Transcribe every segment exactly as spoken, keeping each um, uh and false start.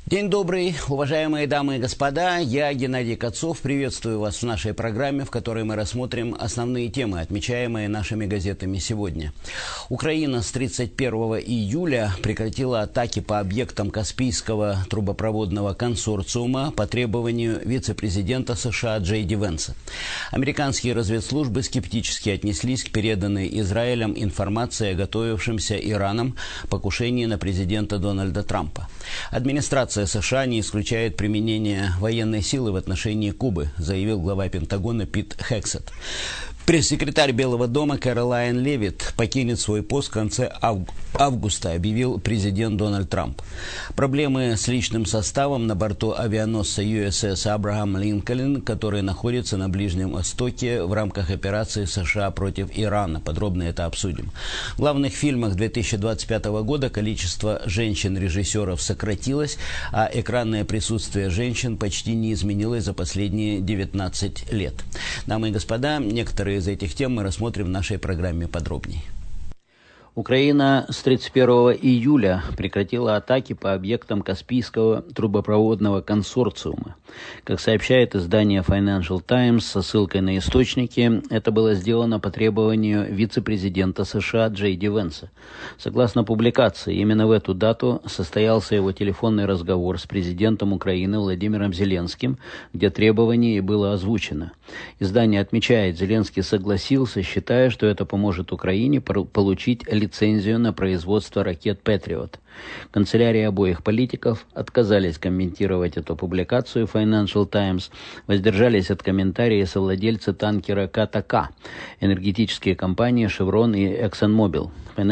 День добрый, уважаемые дамы и господа. Я, Геннадий Кацов, приветствую вас в нашей программе, в которой мы рассмотрим основные темы, отмечаемые нашими газетами сегодня. Украина с тридцать первого июля прекратила атаки по объектам Каспийского трубопроводного консорциума по требованию вице-президента США Джей Ди Венса. Американские разведслужбы скептически отнеслись к переданной Израилем информации о готовившемся Ираном покушении на президента Дональда Трампа. Администрация США не исключает применение военной силы в отношении Кубы, заявил глава Пентагона Пит Хексет. Пресс-секретарь Белого дома Кэролайн Левитт покинет свой пост в конце августа, объявил президент Дональд Трамп. Проблемы с личным составом на борту авианосца ю эс эс Абрахам Линкольн, который находится на Ближнем Востоке в рамках операции США против Ирана. Подробно это обсудим. В главных фильмах две тысячи двадцать пятого года количество женщин-режиссеров сократилось, а экранное присутствие женщин почти не изменилось за последние девятнадцать лет. Дамы и господа, некоторые из этих тем мы рассмотрим в нашей программе подробнее. Украина с тридцать первого июля прекратила атаки по объектам Каспийского трубопроводного консорциума. Как сообщает издание Financial Times со ссылкой на источники, это было сделано по требованию вице-президента США Джей Ди Венса. Согласно публикации, именно в эту дату состоялся его телефонный разговор с президентом Украины Владимиром Зеленским, где требование и было озвучено. Издание отмечает, Зеленский согласился, считая, что это поможет Украине получить лицензию на производство ракет «Патриот». Канцелярии обоих политиков отказались комментировать эту публикацию Financial Times, воздержались от комментариев совладельцы танкера КАТАКа, энергетические компании Chevron и ExxonMobil.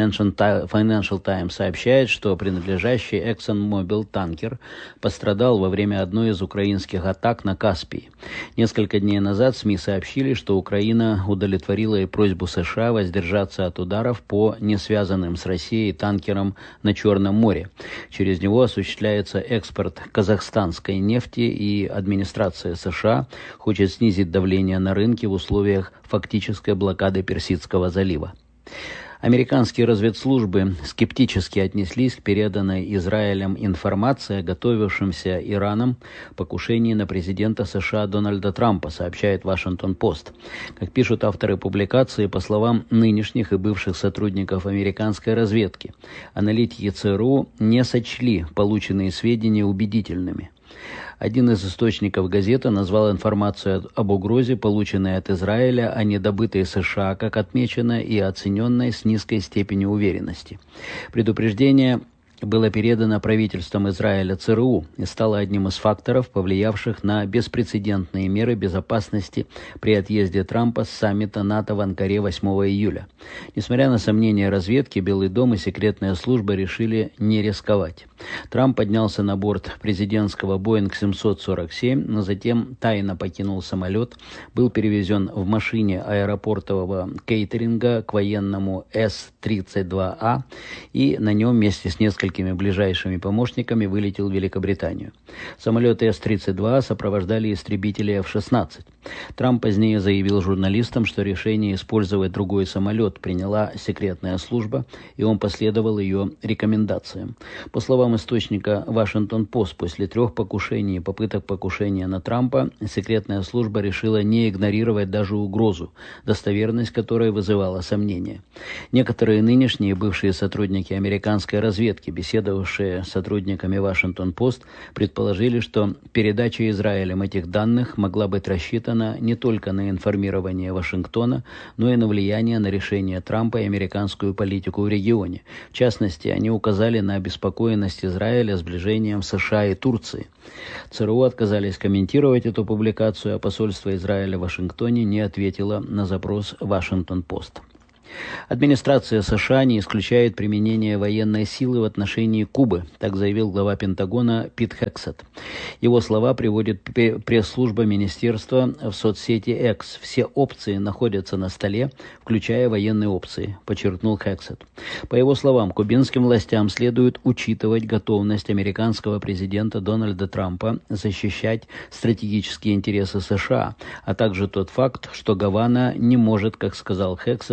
Financial Times сообщает, что принадлежащий ExxonMobil танкер пострадал во время одной из украинских атак на Каспий. Несколько дней назад СМИ сообщили, что Украина удовлетворила и просьбу США воздержаться от ударов по несвязанным с Россией танкерам на Черном море. Через него осуществляется экспорт казахстанской нефти, и администрация США хочет снизить давление на рынке в условиях фактической блокады Персидского залива. Американские разведслужбы скептически отнеслись к переданной Израилем информации о готовившемся Ираном покушении на президента США Дональда Трампа, сообщает Вашингтон-Пост. Как пишут авторы публикации, по словам нынешних и бывших сотрудников американской разведки, аналитики ЦРУ не сочли полученные сведения убедительными. Один из источников газеты назвал информацию об угрозе, полученной от Израиля, а не добытой США, как отмечено, и оцененной с низкой степенью уверенности. Предупреждение было передано правительством Израиля ЦРУ и стало одним из факторов, повлиявших на беспрецедентные меры безопасности при отъезде Трампа с саммита НАТО в Анкаре восьмого июля. Несмотря на сомнения разведки, Белый дом и секретная служба решили не рисковать. Трамп поднялся на борт президентского Боинг семьсот сорок семь, но затем тайно покинул самолет, был перевезен в машине аэропортового кейтеринга к военному Эс тридцать два А и на нем вместе с несколькими ближайшими помощниками вылетел в Великобританию. Самолеты Эс тридцать два А сопровождали истребители Эф шестнадцать. Трамп позднее заявил журналистам, что решение использовать другой самолет приняла секретная служба, и он последовал ее рекомендациям. По словам источника Вашингтон-Пост, после трех покушений и попыток покушения на Трампа, секретная служба решила не игнорировать даже угрозу, достоверность которой вызывала сомнения. Некоторые нынешние и бывшие сотрудники американской разведки, беседовавшие с сотрудниками Вашингтон-Пост, предположили, что передача Израилем этих данных могла быть рассчитана не только на информирование Вашингтона, но и на влияние на решение Трампа и американскую политику в регионе. В частности, они указали на обеспокоенность Израиля сближением США и Турции. ЦРУ отказались комментировать эту публикацию, а посольство Израиля в Вашингтоне не ответило на запрос Вашингтон-Пост. Администрация США не исключает применение военной силы в отношении Кубы, так заявил глава Пентагона Пит Хексет. Его слова приводит пресс-служба министерства в соцсети X. Все опции находятся на столе, включая военные опции, подчеркнул Хексет. По его словам, кубинским властям следует учитывать готовность американского президента Дональда Трампа защищать стратегические интересы США, а также тот факт, что Гавана не может, как сказал Хексет, составить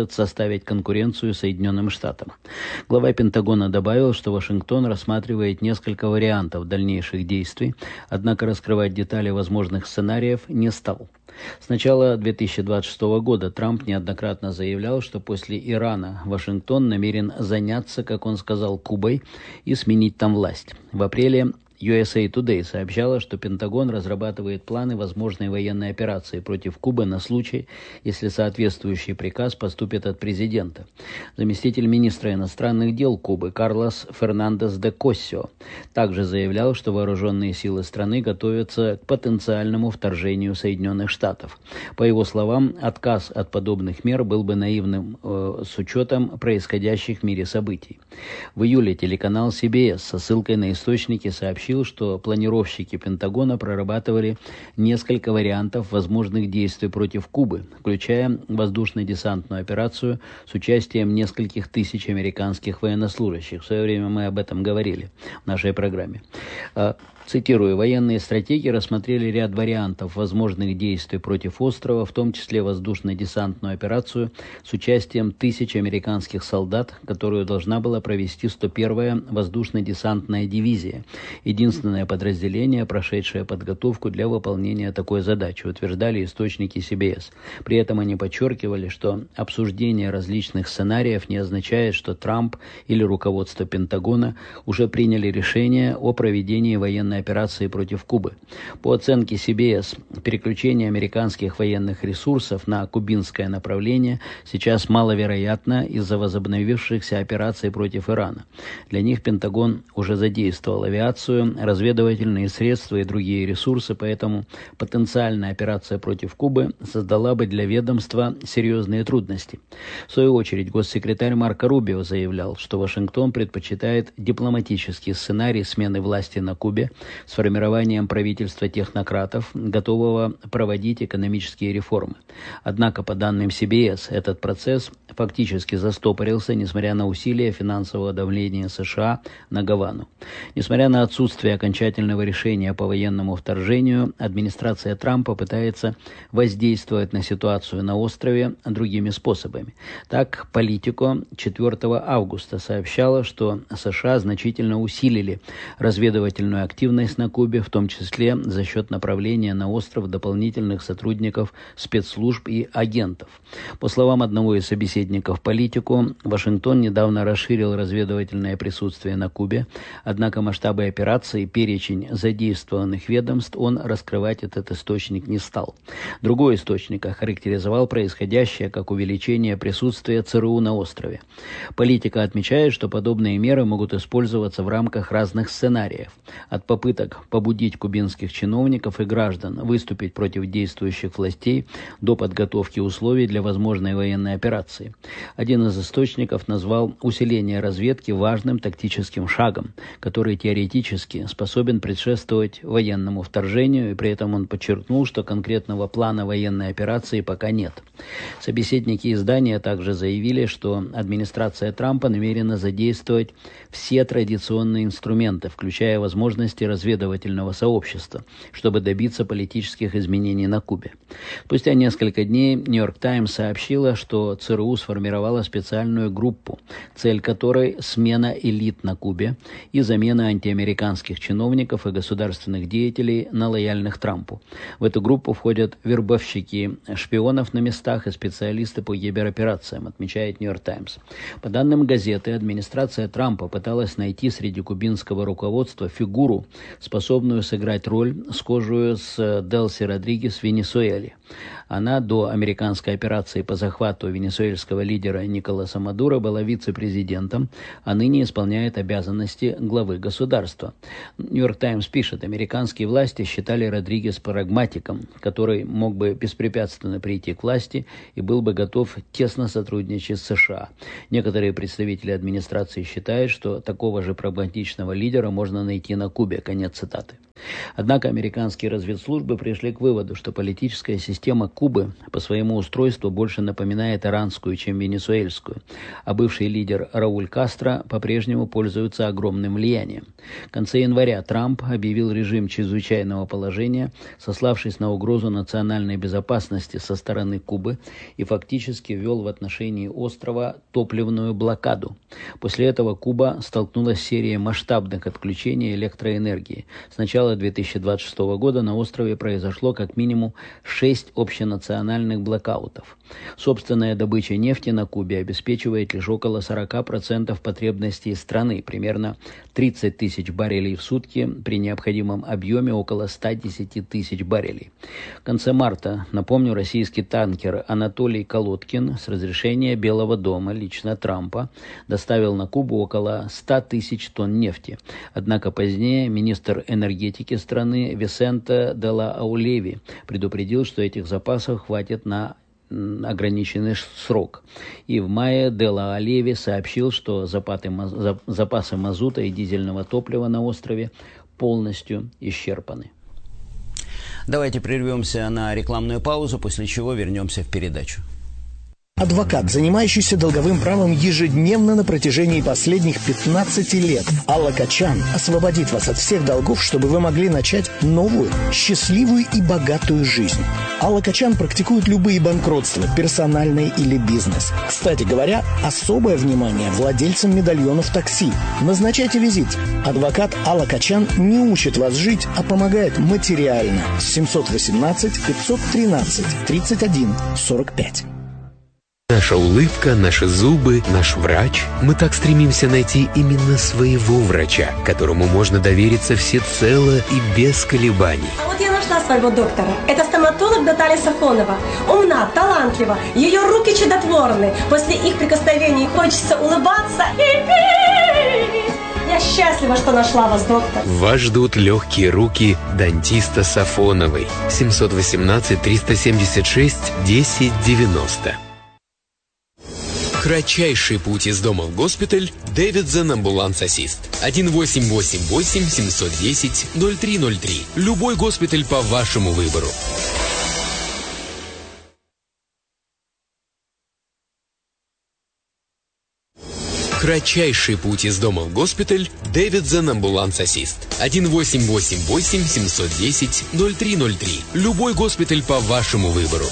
составить конкуренцию Соединенным Штатам. Глава Пентагона добавил, что Вашингтон рассматривает несколько вариантов дальнейших действий, однако раскрывать детали возможных сценариев не стал. С начала две тысячи двадцать шестого года Трамп неоднократно заявлял, что после Ирана Вашингтон намерен заняться, как он сказал, Кубой и сменить там власть. В апреле ю эс эй Today сообщала, что Пентагон разрабатывает планы возможной военной операции против Кубы на случай, если соответствующий приказ поступит от президента. Заместитель министра иностранных дел Кубы Карлос Фернандес де Коссио также заявлял, что вооруженные силы страны готовятся к потенциальному вторжению Соединенных Штатов. По его словам, отказ от подобных мер был бы наивным э, с учетом происходящих в мире событий. В июле телеканал си би эс со ссылкой на источники сообщил, что планировщики Пентагона прорабатывали несколько вариантов возможных действий против Кубы, включая воздушно-десантную операцию с участием нескольких тысяч американских военнослужащих. В свое время мы об этом говорили в нашей программе. Цитирую, военные стратеги рассмотрели ряд вариантов возможных действий против острова, в том числе воздушно-десантную операцию с участием тысяч американских солдат, которую должна была провести сто первая воздушно-десантная дивизия, единственное подразделение, прошедшее подготовку для выполнения такой задачи, утверждали источники си би эс. При этом они подчеркивали, что обсуждение различных сценариев не означает, что Трамп или руководство Пентагона уже приняли решение о проведении военной операции против Кубы. По оценке си би эс, переключение американских военных ресурсов на кубинское направление сейчас маловероятно из-за возобновившихся операций против Ирана. Для них Пентагон уже задействовал авиацию, разведывательные средства и другие ресурсы, поэтому потенциальная операция против Кубы создала бы для ведомства серьезные трудности. В свою очередь, госсекретарь Марко Рубио заявлял, что Вашингтон предпочитает дипломатический сценарий смены власти на Кубе с формированием правительства технократов, готового проводить экономические реформы. Однако, по данным си би эс, этот процесс фактически застопорился, несмотря на усилия финансового давления США на Гавану. Несмотря на отсутствие окончательного решения по военному вторжению, администрация Трампа пытается воздействовать на ситуацию на острове другими способами. Так, Politico четвёртого августа сообщала, что США значительно усилили разведывательную активность на Кубе, в том числе за счет направления на остров дополнительных сотрудников спецслужб и агентов. По словам одного из собеседников Politico, Вашингтон недавно расширил разведывательное присутствие на Кубе, однако масштабы операции, перечень задействованных ведомств он раскрывать этот источник не стал. Другой источник охарактеризовал происходящее как увеличение присутствия ЦРУ на острове. Политика отмечает, что подобные меры могут использоваться в рамках разных сценариев, от попыток побудить кубинских чиновников и граждан выступить против действующих властей до подготовки условий для возможной военной операции. Один из источников назвал усиление разведки важным тактическим шагом, который теоретически способен предшествовать военному вторжению, и при этом он подчеркнул, что конкретного плана военной операции пока нет. Собеседники издания также заявили, что администрация Трампа намерена задействовать все традиционные инструменты, включая возможности разведывательного сообщества, чтобы добиться политических изменений на Кубе. Спустя несколько дней Нью-Йорк Таймс сообщила, что ЦРУ сформировала специальную группу, цель которой смена элит на Кубе и замена антиамериканских чиновников и государственных деятелей на лояльных Трампу. В эту группу входят вербовщики шпионов на местах и специалисты по кибероперациям, отмечает Нью-Йорк Таймс. По данным газеты, администрация Трампа пыталась найти среди кубинского руководства фигуру, способную сыграть роль, схожую с Делси Родригес в Венесуэле. Она до американской операции по захвату венесуэльского лидера Николаса Мадуро была вице-президентом, а ныне исполняет обязанности главы государства. Нью-Йорк Таймс пишет, американские власти считали Родригес прагматиком, который мог бы беспрепятственно прийти к власти и был бы готов тесно сотрудничать с США. Некоторые представители администрации считают, что такого же прагматичного лидера можно найти на Кубе. Конец цитаты. Однако американские разведслужбы пришли к выводу, что политическая система Кубы по своему устройству больше напоминает иранскую, чем венесуэльскую, а бывший лидер Рауль Кастро по-прежнему пользуется огромным влиянием. В конце января Трамп объявил режим чрезвычайного положения, сославшись на угрозу национальной безопасности со стороны Кубы, и фактически ввел в отношении острова топливную блокаду. После этого Куба столкнулась с серией масштабных отключений электроэнергии. С начала две тысячи двадцать шестого года на острове произошло как минимум шесть общенациональных блокаутов. Собственная добыча нефти на Кубе обеспечивает лишь около сорок процентов потребностей страны, примерно тридцать тысяч баррелей в сутки при необходимом объеме около ста десяти тысяч баррелей. В конце марта, напомню, российский танкер Анатолий Колодкин с разрешения Белого дома, лично Трампа, доставил на Кубу около ста тысяч тонн нефти. Однако позднее министр энергетики страны Висенте де ла Аулеви предупредил, что этих запасов хватит на ограниченный срок. И в мае де ла Аулеви сообщил, что запасы мазута и дизельного топлива на острове полностью исчерпаны. Давайте прервемся на рекламную паузу, после чего вернемся в передачу. Адвокат, занимающийся долговым правом ежедневно на протяжении последних пятнадцати лет. Алла Качан освободит вас от всех долгов, чтобы вы могли начать новую, счастливую и богатую жизнь. Алла Качан практикует любые банкротства, персональные или бизнес. Кстати говоря, особое внимание владельцам медальонов такси. Назначайте визит. Адвокат Алла Качан не учит вас жить, а помогает материально. семьсот восемнадцать пятьсот тринадцать тридцать один сорок пять. Наша улыбка, наши зубы, наш врач. Мы так стремимся найти именно своего врача, которому можно довериться всецело и без колебаний. А вот я нашла своего доктора. Это стоматолог Наталья Сафонова. Умна, талантлива, ее руки чудотворны. После их прикосновений хочется улыбаться и петь. Я счастлива, что нашла вас, доктор. Вас ждут легкие руки дантиста Сафоновой. семьсот восемнадцать триста семьдесят шесть десять девяносто. Кратчайший путь из дома в госпиталь. Davidson Ambulance Assist. один восемь восемь восемь семьсот десять ноль три ноль три. Любой госпиталь по вашему выбору. Кратчайший путь из дома в госпиталь. Davidson Ambulance Assist. один восемь восемь восемь семьсот десять ноль три ноль три. Любой госпиталь по вашему выбору.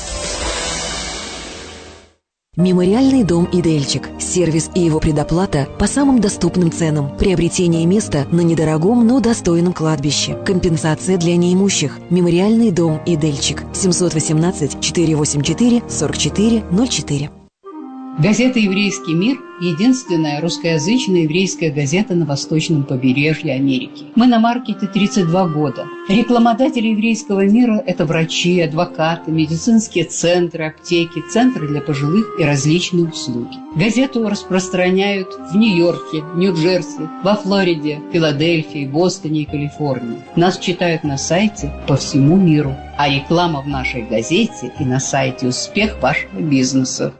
Мемориальный дом «Идельчик». Сервис и его предоплата по самым доступным ценам. Приобретение места на недорогом, но достойном кладбище. Компенсация для неимущих. Мемориальный дом «Идельчик». семьсот восемнадцать четыреста восемьдесят четыре сорок четыре ноль четыре. Газета «Еврейский мир» – единственная русскоязычная еврейская газета на восточном побережье Америки. Мы на маркете тридцать два года. Рекламодатели еврейского мира – это врачи, адвокаты, медицинские центры, аптеки, центры для пожилых и различные услуги. Газету распространяют в Нью-Йорке, Нью-Джерси, во Флориде, Филадельфии, Бостоне и Калифорнии. Нас читают на сайте по всему миру. А реклама в нашей газете и на сайте «Успех вашего бизнеса».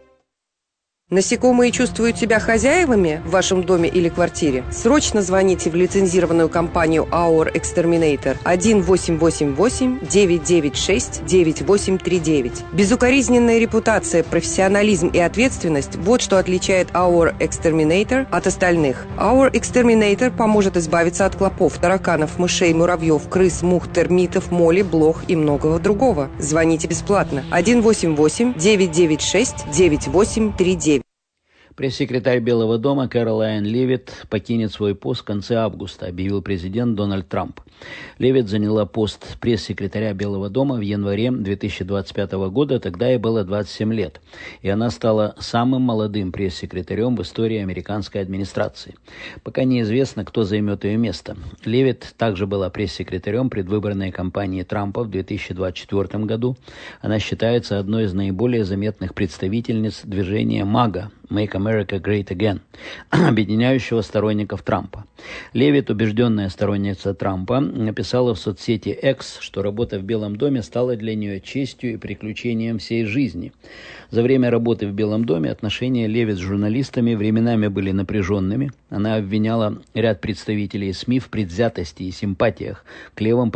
Насекомые чувствуют себя хозяевами в вашем доме или квартире? Срочно звоните в лицензированную компанию Our Exterminator один восемь восемь восемь девять девять шесть девять восемь три девять. Безукоризненная репутация, профессионализм и ответственность – вот что отличает Our Exterminator от остальных. Our Exterminator поможет избавиться от клопов, тараканов, мышей, муравьев, крыс, мух, термитов, моли, блох и многого другого. Звоните бесплатно один восемь восемь девять девять шесть девять восемь три девять. Пресс-секретарь Белого дома Кэролайн Левитт покинет свой пост в конце августа, объявил президент Дональд Трамп. Левитт заняла пост пресс-секретаря Белого дома в январе две тысячи двадцать пятого года, тогда ей было двадцать семь лет, и она стала самым молодым пресс-секретарем в истории американской администрации. Пока неизвестно, кто займет ее место. Левитт также была пресс-секретарем предвыборной кампании Трампа в две тысячи двадцать четвёртом году. Она считается одной из наиболее заметных представительниц движения МАГА «Make America Great Again», объединяющего сторонников Трампа. Левитт, убежденная сторонница Трампа, написала в соцсети X, что работа в Белом доме стала для нее честью и приключением всей жизни. За время работы в Белом доме отношения Левитт с журналистами временами были напряженными. Она обвиняла ряд представителей СМИ в предвзятости и симпатиях к левым